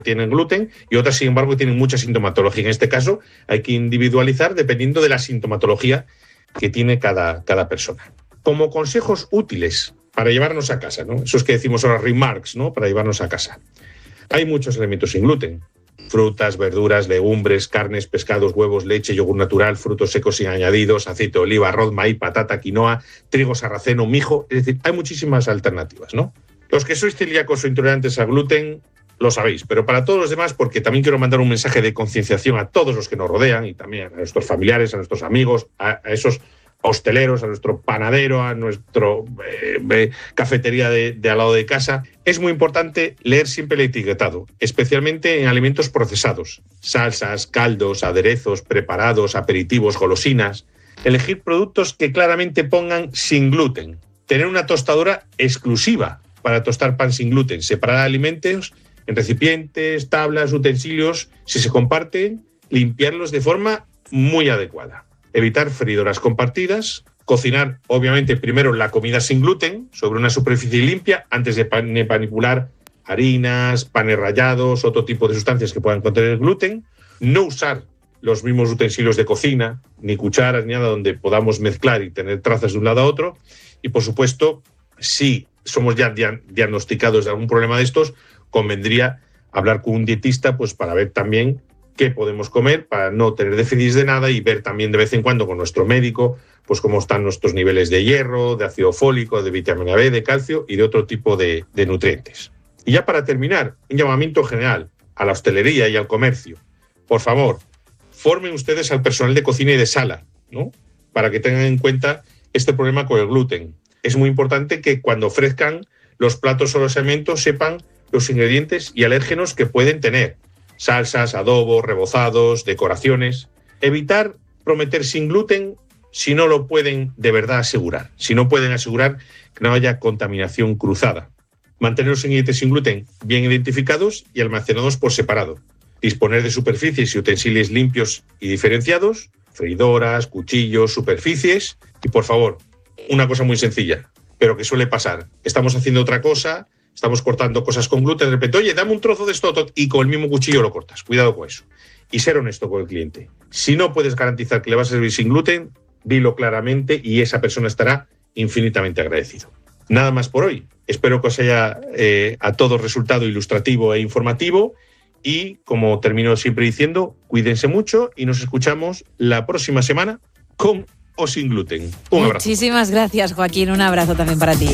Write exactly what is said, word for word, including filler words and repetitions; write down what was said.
tienen gluten y otras, sin embargo, tienen mucha sintomatología. En este caso, hay que individualizar dependiendo de la sintomatología que tiene cada, cada persona. Como consejos útiles para llevarnos a casa, ¿no? Esos que decimos ahora remarks, ¿no? Para llevarnos a casa. Hay muchos alimentos sin gluten. Frutas, verduras, legumbres, carnes, pescados, huevos, leche, yogur natural, frutos secos sin añadidos, aceite de oliva, arroz, maíz, patata, quinoa, trigo sarraceno, mijo. Es decir, hay muchísimas alternativas, ¿no? Los que sois celíacos o intolerantes al gluten, lo sabéis, pero para todos los demás, porque también quiero mandar un mensaje de concienciación a todos los que nos rodean y también a nuestros familiares, a nuestros amigos, a, a esos hosteleros, a nuestro panadero, a nuestra eh, cafetería de, de al lado de casa. Es muy importante leer siempre el etiquetado, especialmente en alimentos procesados, salsas, caldos, aderezos, preparados, aperitivos, golosinas. Elegir productos que claramente pongan sin gluten. Tener una tostadora exclusiva para tostar pan sin gluten. Separar alimentos en recipientes, tablas, utensilios. Si se comparten, limpiarlos de forma muy adecuada. Evitar freidoras compartidas, cocinar, obviamente, primero la comida sin gluten sobre una superficie limpia antes de manipular harinas, panes rallados, otro tipo de sustancias que puedan contener gluten. No usar los mismos utensilios de cocina, ni cucharas, ni nada donde podamos mezclar y tener trazas de un lado a otro. Y, por supuesto, si somos ya diagnosticados de algún problema de estos, convendría hablar con un dietista pues para ver también qué podemos comer para no tener déficits de nada y ver también de vez en cuando con nuestro médico pues cómo están nuestros niveles de hierro, de ácido fólico, de vitamina B, de calcio y de otro tipo de, de nutrientes. Y ya para terminar, un llamamiento general a la hostelería y al comercio. Por favor, formen ustedes al personal de cocina y de sala, ¿no? Para que tengan en cuenta este problema con el gluten. Es muy importante que cuando ofrezcan los platos o los alimentos sepan los ingredientes y alérgenos que pueden tener. Salsas, adobos, rebozados, decoraciones. Evitar prometer sin gluten si no lo pueden de verdad asegurar. Si no pueden asegurar que no haya contaminación cruzada. Mantener los ingredientes sin gluten bien identificados y almacenados por separado. Disponer de superficies y utensilios limpios y diferenciados. Freidoras, cuchillos, superficies. Y por favor, una cosa muy sencilla, pero que suele pasar. Estamos haciendo otra cosa... Estamos cortando cosas con gluten, de repente, oye, dame un trozo de esto y con el mismo cuchillo lo cortas. Cuidado con eso. Y ser honesto con el cliente. Si no puedes garantizar que le vas a servir sin gluten, dilo claramente y esa persona estará infinitamente agradecido. Nada más por hoy. Espero que os haya eh, a todos resultado ilustrativo e informativo y, como termino siempre diciendo, cuídense mucho y nos escuchamos la próxima semana con o sin gluten. Un abrazo. Muchísimas gracias, Joaquín. Un abrazo también para ti.